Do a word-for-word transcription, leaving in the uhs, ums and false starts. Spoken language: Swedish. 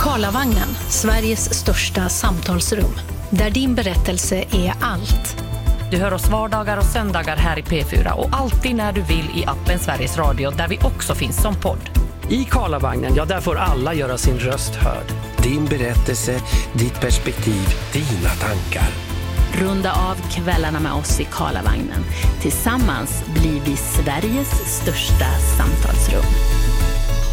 Karlavagnen, Sveriges största samtalsrum. Där din berättelse är allt. Du hör oss vardagar och söndagar här i P fyra och alltid när du vill i appen Sveriges Radio där vi också finns som podd. I Karlavagnen, ja där får alla göra sin röst hörd. Din berättelse, ditt perspektiv, dina tankar. Runda av kvällarna med oss i Karlavagnen. Tillsammans blir vi Sveriges största samtalsrum.